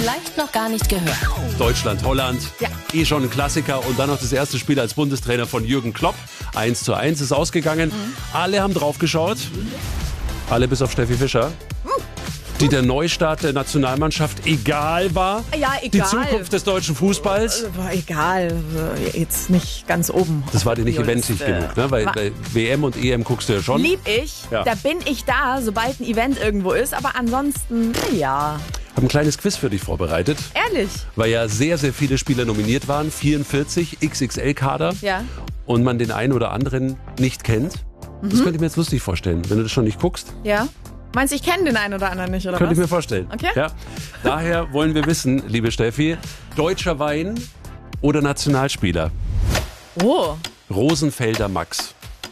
vielleicht noch gar nicht gehört. Deutschland, Holland, Ja. schon ein Klassiker. Und dann noch das erste Spiel als Bundestrainer von Jürgen Klopp. 1:1 ist ausgegangen. Alle haben drauf geschaut. Alle bis auf Steffi Fischer. Die der Neustart der Nationalmannschaft egal war. Ja, Die egal. Zukunft des deutschen Fußballs. Egal, jetzt nicht ganz oben. Das war dir nicht auf der eventig Liste. genug, ne? Weil bei WM und EM guckst du ja schon. Lieb ich, Ja. da bin ich da, sobald ein Event irgendwo ist, aber ansonsten, ja, Ich habe ein kleines Quiz für dich vorbereitet, ehrlich. weil ja sehr, sehr viele Spieler nominiert waren. 44 XXL-Kader. Ja. Und man den einen oder anderen nicht kennt. Das könnte ich mir jetzt lustig vorstellen, wenn du das schon nicht guckst. Ja? Meinst du, ich kenne den einen oder anderen nicht, oder Könnte ich was? mir vorstellen. Okay. Ja. Daher wollen wir wissen, liebe Steffi, deutscher Wein oder Nationalspieler? Oh, Rosenfelder Max.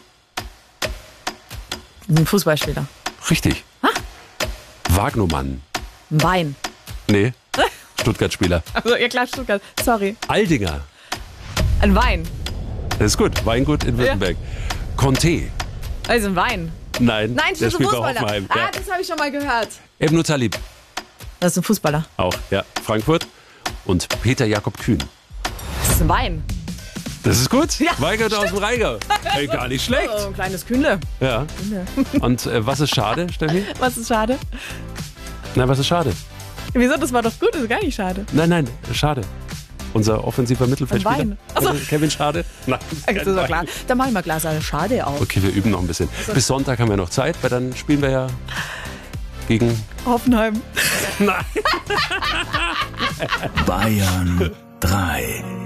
ein Fußballspieler. Richtig. Wagnumann. Ein Wein. Nee, Stuttgart-Spieler. Also, ja klar, Stuttgart. Sorry. Aldinger. Ein Wein. Das ist gut. Weingut in Württemberg. Conte. Also ein Wein. Nein, Nein, der das ist ein spielt bei Fußballer. Hoffenheim. Ah, Ja. das habe ich schon mal gehört. Ebnu Talib. Das ist ein Fußballer. Auch, ja. Frankfurt. Und Peter Jakob Kühn. Das ist ein Wein. Das ist gut. Ja, Weigert aus dem Rheingau. Ey, gar nicht schlecht. Oh, ein kleines Kühnle. Ja. Und was ist schade, Steffi? Was ist schade? Nein, was ist schade? Wieso? Das war doch gut, das ist gar nicht schade. Nein, schade. Unser offensiver Mittelfeldspieler. Ein Wein. Ach so. Kevin Schade. Nein, Das ist doch klar. Dann mach ich mal Glas Schade auf. Okay, wir üben noch ein bisschen. Bis Sonntag haben wir noch Zeit, weil dann spielen wir ja gegen... Hoffenheim. Nein. Bayern 3.